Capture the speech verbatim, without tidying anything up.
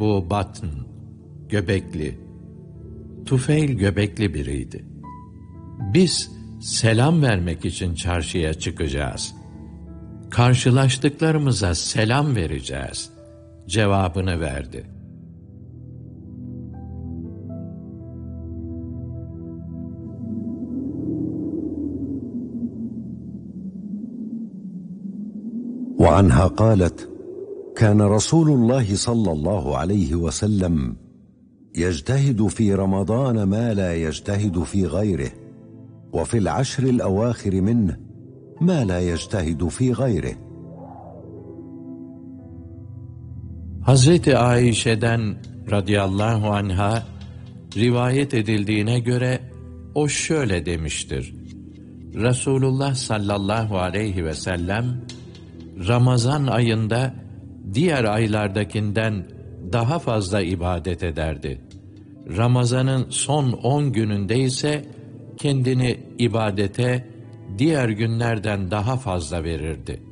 Ebu Batn, göbekli, Tufeil göbekli biriydi. Biz selam vermek için çarşıya çıkacağız. Karşılaştıklarımıza selam vereceğiz cevabını verdi. وعنها قالت: كان رسول الله صلى الله عليه وسلم يجتهد في رمضان ما لا يجتهد في غيره، وفي العشر الأواخر منه ما لا يجتهد في غيره. Hazreti Ayşe'den radıyallahu anha rivayet edildiğine göre o şöyle demiştir: Resulullah sallallahu aleyhi ve sellem Ramazan ayında diğer aylardakinden daha fazla ibadet ederdi. Ramazanın son on gününde ise kendini ibadete diğer günlerden daha fazla verirdi.